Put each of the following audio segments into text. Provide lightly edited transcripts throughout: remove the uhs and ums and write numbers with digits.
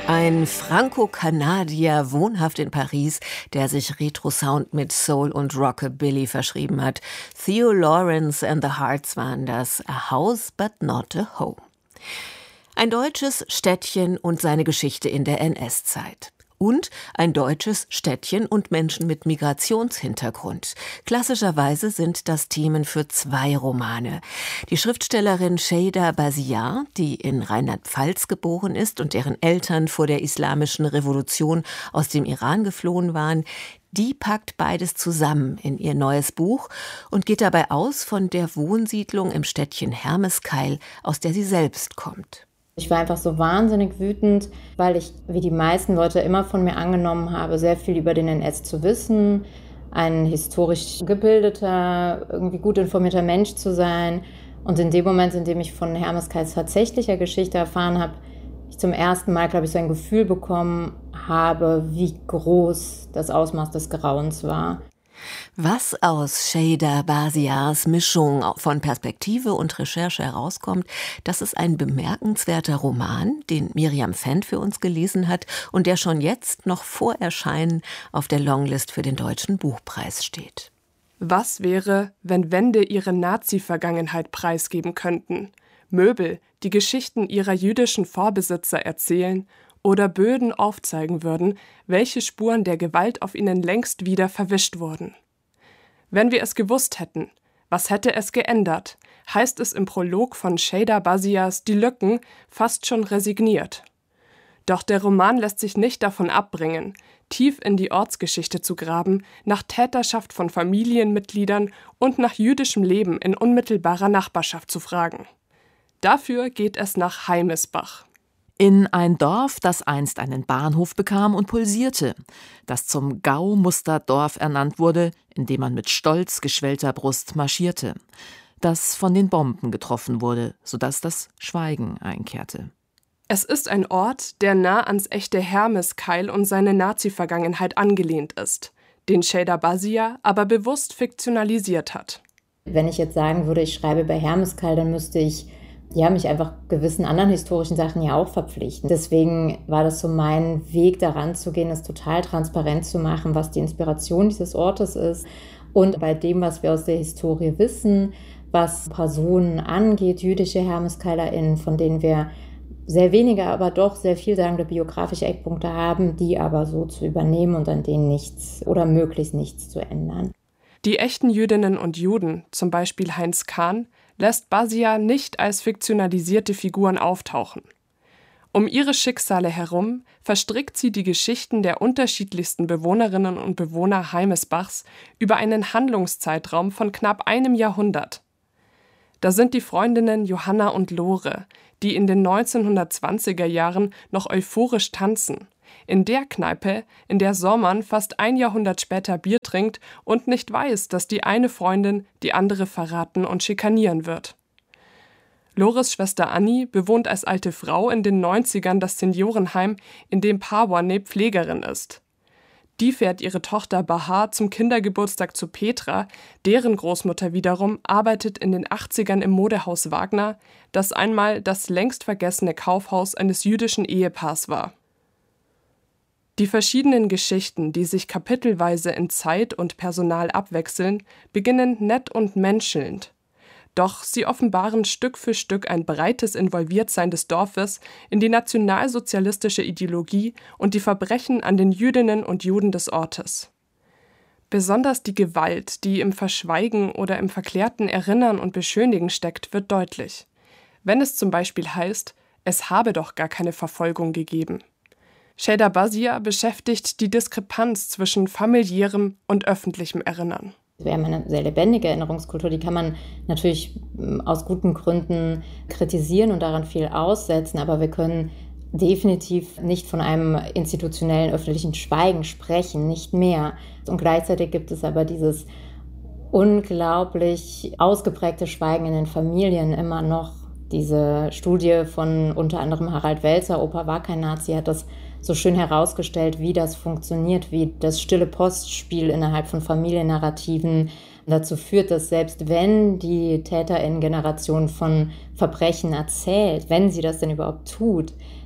Ein Franco-Kanadier, wohnhaft in Paris, der sich Retro-Sound mit Soul und Rockabilly verschrieben hat. Theo Lawrence and the Hearts waren das. A House but not a Home. Ein deutsches Städtchen und seine Geschichte in der NS-Zeit. Und ein deutsches Städtchen und Menschen mit Migrationshintergrund. Klassischerweise sind das Themen für 2 Romane. Die Schriftstellerin Şeyda Bazziar, die in Rheinland-Pfalz geboren ist und deren Eltern vor der Islamischen Revolution aus dem Iran geflohen waren, die packt beides zusammen in ihr neues Buch und geht dabei aus von der Wohnsiedlung im Städtchen Hermeskeil, aus der sie selbst kommt. Ich war einfach so wahnsinnig wütend, weil ich, wie die meisten Leute immer von mir angenommen habe, sehr viel über den NS zu wissen, ein historisch gebildeter, irgendwie gut informierter Mensch zu sein. Und in dem Moment, in dem ich von Hermeskeils tatsächlicher Geschichte erfahren habe, ich zum ersten Mal, glaube ich, so ein Gefühl bekommen habe, wie groß das Ausmaß des Grauens war. Was aus Şeyda Bazziars Mischung von Perspektive und Recherche herauskommt, das ist ein bemerkenswerter Roman, den Miriam Fendt für uns gelesen hat und der schon jetzt noch vor Erscheinen auf der Longlist für den Deutschen Buchpreis steht. Was wäre, wenn Wände ihre Nazi-Vergangenheit preisgeben könnten? Möbel, die Geschichten ihrer jüdischen Vorbesitzer erzählen oder Böden aufzeigen würden, welche Spuren der Gewalt auf ihnen längst wieder verwischt wurden. Wenn wir es gewusst hätten, was hätte es geändert, heißt es im Prolog von Şeyda Bazziars Die Lücken fast schon resigniert. Doch der Roman lässt sich nicht davon abbringen, tief in die Ortsgeschichte zu graben, nach Täterschaft von Familienmitgliedern und nach jüdischem Leben in unmittelbarer Nachbarschaft zu fragen. Dafür geht es nach Heimesbach. In ein Dorf, das einst einen Bahnhof bekam und pulsierte, das zum Gau-Musterdorf ernannt wurde, in dem man mit stolz geschwellter Brust marschierte, das von den Bomben getroffen wurde, sodass das Schweigen einkehrte. Es ist ein Ort, der nah ans echte Hermeskeil und seine Nazi-Vergangenheit angelehnt ist, den Şeyda Bazziar aber bewusst fiktionalisiert hat. Wenn ich jetzt sagen würde, ich schreibe bei Hermeskeil, dann müsste ich mich einfach gewissen anderen historischen Sachen ja auch verpflichten. Deswegen war das so mein Weg, daran zu gehen, es total transparent zu machen, was die Inspiration dieses Ortes ist. Und bei dem, was wir aus der Historie wissen, was Personen angeht, jüdische HermeskeilerInnen, von denen wir sehr wenige, aber doch sehr vielsagende biografische Eckpunkte haben, die aber so zu übernehmen und an denen nichts oder möglichst nichts zu ändern. Die echten Jüdinnen und Juden, zum Beispiel Heinz Kahn, lässt Bazziar nicht als fiktionalisierte Figuren auftauchen. Um ihre Schicksale herum verstrickt sie die Geschichten der unterschiedlichsten Bewohnerinnen und Bewohner Heimesbachs über einen Handlungszeitraum von knapp einem Jahrhundert. Da sind die Freundinnen Johanna und Lore, die in den 1920er Jahren noch euphorisch tanzen, in der Kneipe, in der Sormann fast ein Jahrhundert später Bier trinkt und nicht weiß, dass die eine Freundin die andere verraten und schikanieren wird. Lores Schwester Annie bewohnt als alte Frau in den 90ern das Seniorenheim, in dem Parwaneh Pflegerin ist. Die fährt ihre Tochter Bahar zum Kindergeburtstag zu Petra, deren Großmutter wiederum arbeitet in den 80ern im Modehaus Wagner, das einmal das längst vergessene Kaufhaus eines jüdischen Ehepaars war. Die verschiedenen Geschichten, die sich kapitelweise in Zeit und Personal abwechseln, beginnen nett und menschelnd. Doch sie offenbaren Stück für Stück ein breites Involviertsein des Dorfes in die nationalsozialistische Ideologie und die Verbrechen an den Jüdinnen und Juden des Ortes. Besonders die Gewalt, die im Verschweigen oder im verklärten Erinnern und Beschönigen steckt, wird deutlich. Wenn es zum Beispiel heißt, es habe doch gar keine Verfolgung gegeben. Şeyda Bazziar beschäftigt die Diskrepanz zwischen familiärem und öffentlichem Erinnern. Wir haben eine sehr lebendige Erinnerungskultur, die kann man natürlich aus guten Gründen kritisieren und daran viel aussetzen, aber wir können definitiv nicht von einem institutionellen öffentlichen Schweigen sprechen, nicht mehr. Und gleichzeitig gibt es aber dieses unglaublich ausgeprägte Schweigen in den Familien immer noch. Diese Studie von unter anderem Harald Welzer, Opa war kein Nazi, hat das so schön herausgestellt, wie das funktioniert, wie das stille Postspiel innerhalb von Familiennarrativen dazu führt, dass selbst wenn die TäterInnen-Generation von Verbrechen erzählt, wenn sie das denn überhaupt tut,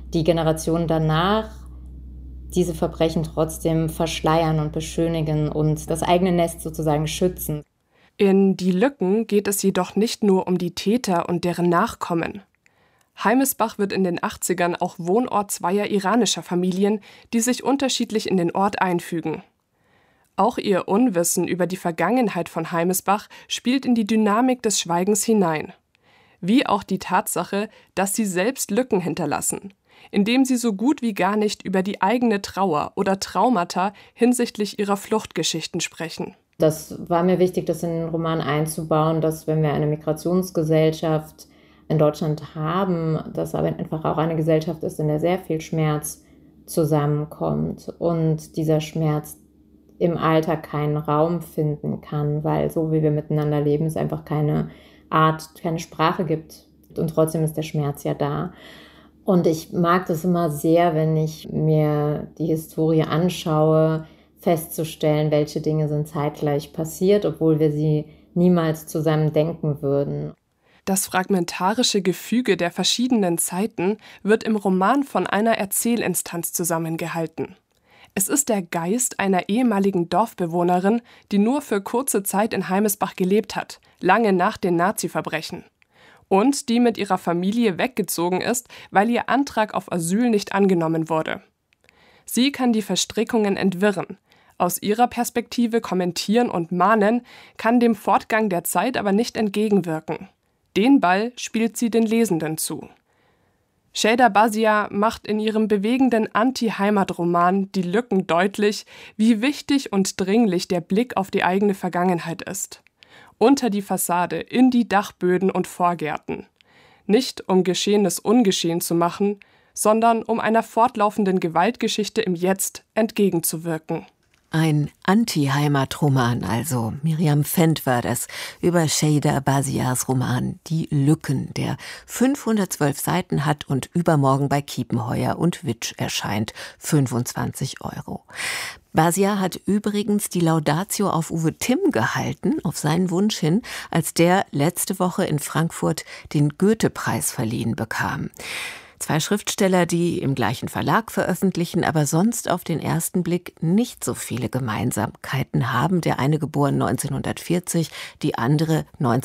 die Generationen danach diese Verbrechen trotzdem verschleiern und beschönigen und das eigene Nest sozusagen schützen. In Die Lücken geht es jedoch nicht nur um die Täter und deren Nachkommen. Heimesbach wird in den 80ern auch Wohnort zweier iranischer Familien, die sich unterschiedlich in den Ort einfügen. Auch ihr Unwissen über die Vergangenheit von Heimesbach spielt in die Dynamik des Schweigens hinein. Wie auch die Tatsache, dass sie selbst Lücken hinterlassen, indem sie so gut wie gar nicht über die eigene Trauer oder Traumata hinsichtlich ihrer Fluchtgeschichten sprechen. Das war mir wichtig, das in den Roman einzubauen, dass wenn wir eine Migrationsgesellschaft in Deutschland haben, dass aber einfach auch eine Gesellschaft ist, in der sehr viel Schmerz zusammenkommt und dieser Schmerz im Alltag keinen Raum finden kann, weil so wie wir miteinander leben, es einfach keine Art, keine Sprache gibt und trotzdem ist der Schmerz ja da. Und ich mag das immer sehr, wenn ich mir die Historie anschaue, festzustellen, welche Dinge sind zeitgleich passiert, obwohl wir sie niemals zusammen denken würden. Das fragmentarische Gefüge der verschiedenen Zeiten wird im Roman von einer Erzählinstanz zusammengehalten. Es ist der Geist einer ehemaligen Dorfbewohnerin, die nur für kurze Zeit in Heimesbach gelebt hat, lange nach den Nazi-Verbrechen. Und die mit ihrer Familie weggezogen ist, weil ihr Antrag auf Asyl nicht angenommen wurde. Sie kann die Verstrickungen entwirren, aus ihrer Perspektive kommentieren und mahnen, kann dem Fortgang der Zeit aber nicht entgegenwirken. Den Ball spielt sie den Lesenden zu. Şeyda Bazia macht in ihrem bewegenden Anti-Heimat-Roman Die Lücken deutlich, wie wichtig und dringlich der Blick auf die eigene Vergangenheit ist. Unter die Fassade, in die Dachböden und Vorgärten. Nicht um Geschehenes ungeschehen zu machen, sondern um einer fortlaufenden Gewaltgeschichte im Jetzt entgegenzuwirken. Ein Anti-Heimat-Roman also. Miriam Fendt war das über Şeyda Bazias Roman Die Lücken, der 512 Seiten hat und übermorgen bei Kiepenheuer und Witsch erscheint. 25 €. Bazia hat übrigens die Laudatio auf Uwe Timm gehalten, auf seinen Wunsch hin, als der letzte Woche in Frankfurt den Goethe-Preis verliehen bekam. Zwei Schriftsteller, die im gleichen Verlag veröffentlichen, aber sonst auf den ersten Blick nicht so viele Gemeinsamkeiten haben. Der eine geboren 1940, die andere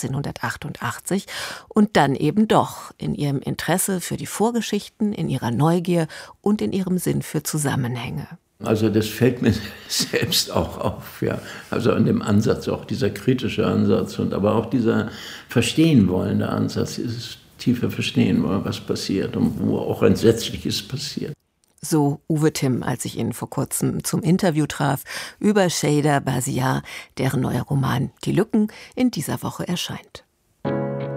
1988. Und dann eben doch in ihrem Interesse für die Vorgeschichten, in ihrer Neugier und in ihrem Sinn für Zusammenhänge. Also das fällt mir selbst auch auf, ja. Also an dem Ansatz, auch dieser kritische Ansatz und aber auch dieser verstehen wollende Ansatz, dieses tiefer verstehen wollen, was passiert und wo auch Entsetzliches passiert. So Uwe Timm, als ich ihn vor kurzem zum Interview traf über Şeyda Bazia, deren neuer Roman Die Lücken in dieser Woche erscheint.